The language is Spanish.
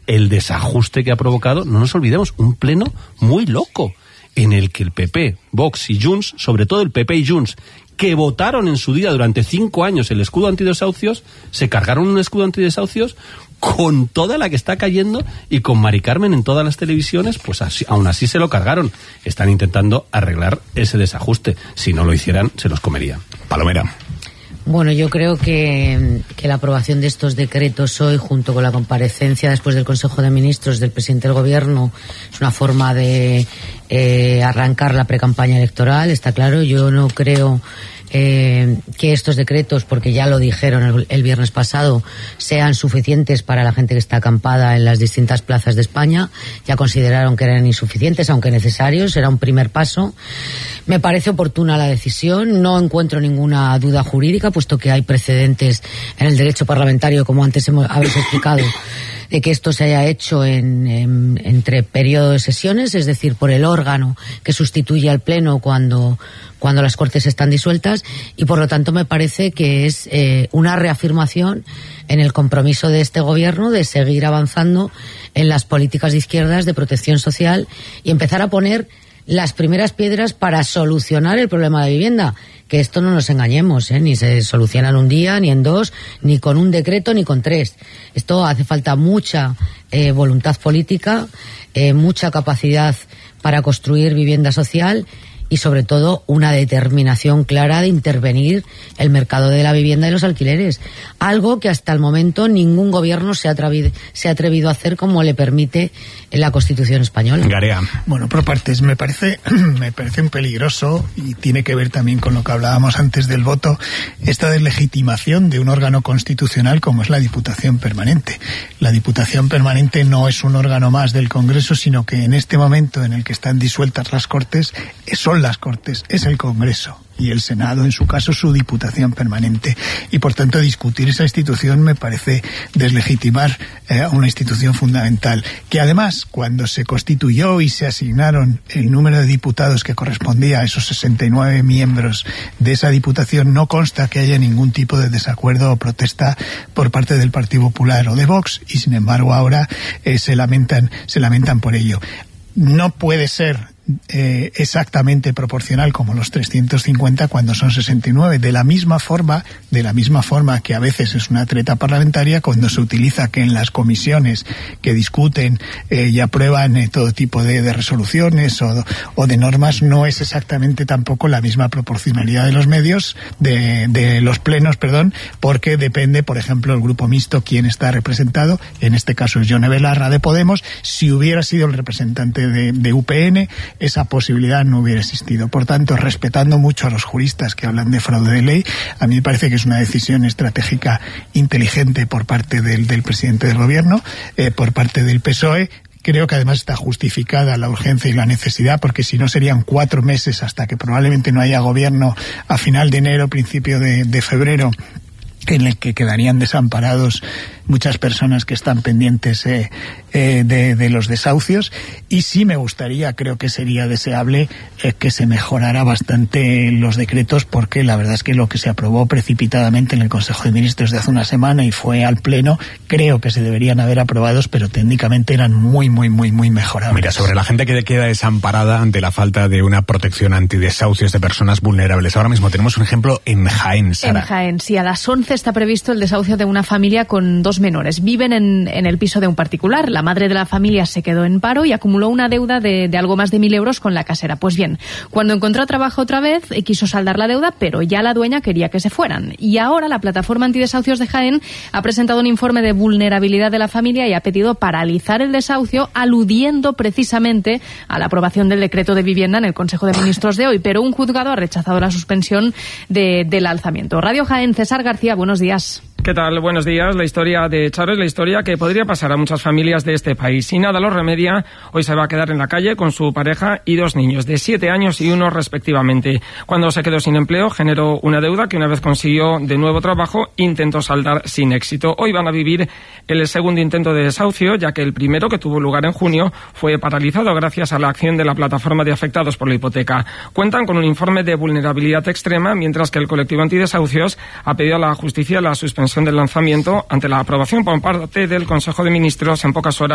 el desajuste que ha provocado, no nos olvidemos, un pleno muy loco, en el que el PP, Vox y Junts, sobre todo el PP y Junts, que votaron en su día durante 5 años el escudo antidesahucios, se cargaron un escudo antidesahucios con toda la que está cayendo, y con Mari Carmen en todas las televisiones, pues así, aún así se lo cargaron. Están intentando arreglar ese desajuste. Si no lo hicieran, se los comerían. Palomera. Bueno, yo creo que la aprobación de estos decretos hoy, junto con la comparecencia después del Consejo de Ministros del presidente del Gobierno, es una forma de arrancar la precampaña electoral, está claro. Yo no creo que estos decretos, porque ya lo dijeron el viernes pasado, sean suficientes para la gente que está acampada en las distintas plazas de España. Ya consideraron que eran insuficientes, aunque necesarios. Era un primer paso. Me parece oportuna la decisión. No encuentro ninguna duda jurídica, puesto que hay precedentes en el derecho parlamentario, como antes habéis explicado, de que esto se haya hecho entre periodo de sesiones, es decir, por el órgano que sustituye al Pleno cuando las Cortes están disueltas, y por lo tanto me parece que es una reafirmación en el compromiso de este Gobierno de seguir avanzando en las políticas de izquierdas de protección social y empezar a poner las primeras piedras para solucionar el problema de vivienda. Que esto, no nos engañemos, ni se soluciona en un día, ni en 2, ni con un decreto, ni con 3. Esto hace falta mucha voluntad política, mucha capacidad para construir vivienda social y sobre todo una determinación clara de intervenir el mercado de la vivienda y los alquileres, algo que hasta el momento ningún gobierno se ha atrevido a hacer, como le permite la Constitución española. Garea. Bueno, por partes, me parece un peligroso, y tiene que ver también con lo que hablábamos antes del voto, esta deslegitimación de un órgano constitucional como es la Diputación Permanente. La Diputación Permanente no es un órgano más del Congreso, sino que en este momento en el que están disueltas las Cortes, son las Cortes, es el Congreso y el Senado, en su caso, su Diputación Permanente. Y por tanto, discutir esa institución me parece deslegitimar una institución fundamental, que además, cuando se constituyó y se asignaron el número de diputados que correspondía a esos 69 miembros de esa Diputación, no consta que haya ningún tipo de desacuerdo o protesta por parte del Partido Popular o de Vox, y sin embargo ahora se lamentan por ello. No puede ser exactamente proporcional como los 350 cuando son 69, de la misma forma que a veces es una treta parlamentaria cuando se utiliza que en las comisiones que discuten y aprueban todo tipo de resoluciones o de normas, no es exactamente tampoco la misma proporcionalidad de los medios, de los plenos, porque depende, por ejemplo, el grupo mixto quién está representado. En este caso es Yone Belarra de Podemos. Si hubiera sido el representante de UPN, esa posibilidad no hubiera existido. Por tanto, respetando mucho a los juristas que hablan de fraude de ley, a mí me parece que es una decisión estratégica inteligente por parte del presidente del Gobierno, por parte del PSOE. Creo que además está justificada la urgencia y la necesidad, porque si no serían 4 meses hasta que probablemente no haya gobierno a final de enero, principio de febrero, en el que quedarían desamparados muchas personas que están pendientes de los desahucios. Y sí me gustaría, creo que sería deseable que se mejorara bastante los decretos, porque la verdad es que lo que se aprobó precipitadamente en el Consejo de Ministros de hace una semana y fue al Pleno, creo que se deberían haber aprobados, pero técnicamente eran muy mejorables. Mira, sobre la gente que queda desamparada ante la falta de una protección antidesahucios de personas vulnerables, ahora mismo tenemos un ejemplo en Jaén, Sara. En Jaén, sí, a las 11 está previsto el desahucio de una familia con 2 menores. Viven en el piso de un particular. La madre de la familia se quedó en paro y acumuló una deuda de algo más de 1.000 euros con la casera. Pues bien, cuando encontró trabajo otra vez, quiso saldar la deuda, pero ya la dueña quería que se fueran. Y ahora la plataforma antidesahucios de Jaén ha presentado un informe de vulnerabilidad de la familia y ha pedido paralizar el desahucio, aludiendo precisamente a la aprobación del decreto de vivienda en el Consejo de Ministros de hoy. Pero un juzgado ha rechazado la suspensión del alzamiento. Radio Jaén, César García, buenos días. ¿Qué tal? Buenos días. La historia de Charo es la historia que podría pasar a muchas familias de este país. Si nada lo remedia, hoy se va a quedar en la calle con su pareja y 2 niños de 7 años y 1 respectivamente. Cuando se quedó sin empleo, generó una deuda que una vez consiguió de nuevo trabajo, intentó saldar sin éxito. Hoy van a vivir el segundo intento de desahucio, ya que el primero, que tuvo lugar en junio, fue paralizado gracias a la acción de la plataforma de afectados por la hipoteca. Cuentan con un informe de vulnerabilidad extrema, mientras que el colectivo antidesahucios ha pedido a la justicia la suspensión del lanzamiento ante la aprobación por parte del Consejo de Ministros en pocas horas